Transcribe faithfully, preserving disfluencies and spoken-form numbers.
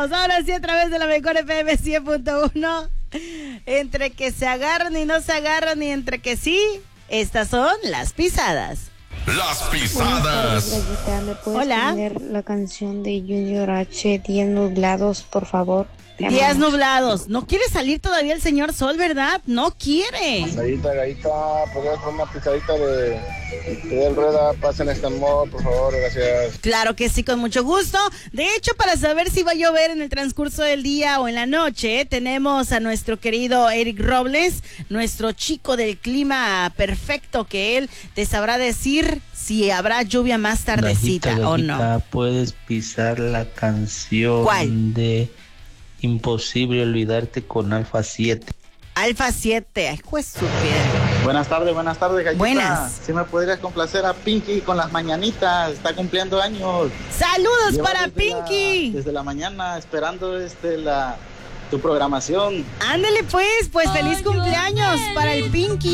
regresamos. Ahora sí, a través de la mejor F M cien punto uno. Entre que se agarran y no se agarran, y entre que sí, estas son las pisadas. Las pisadas. Tardes, ¿me puedes Hola. poner la canción de Junior H, Días Nublados, por favor? Te Días amamos. nublados. No quiere salir todavía el señor Sol, ¿verdad? No quiere. Gallita, gallita, ¿podrías poner una pisadita de Fidel Rueda? Pasen este amor, por favor, gracias. Claro que sí, con mucho gusto. De hecho, para saber si va a llover en el transcurso del día o en la noche, tenemos a nuestro querido Eric Robles, nuestro chico del clima perfecto, que él te sabrá decir si habrá lluvia más tardecita Gallita, o gallita, no. puedes pisar la canción ¿Cuál? de Imposible Olvidarte con Alfa siete. Alfa siete, ay, juez su piedra. Buenas tardes, buenas tardes, gallita. Buenas. Si me podrías complacer a Pinky con las mañanitas, está cumpliendo años. Saludos Lleva para desde la- Pinky. desde la mañana esperando este la tu programación. Ándele pues, pues feliz cumpleaños para el Pinky.